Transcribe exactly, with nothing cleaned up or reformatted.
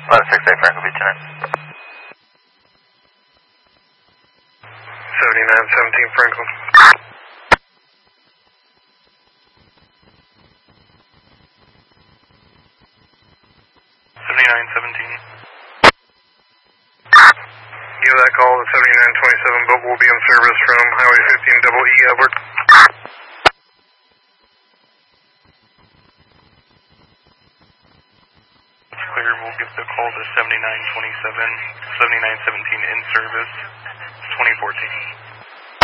eleven six eight Franklin Beach tonight. seventy-nine seventeen Franklin. seventy-nine seventeen. Give that call to seventy-nine twenty-seven, boat will be in service from Highway fifteen double E Edward. It's clear, we'll give the call to seventy-nine twenty-seven, seventy-nine seventeen in service, twenty fourteen.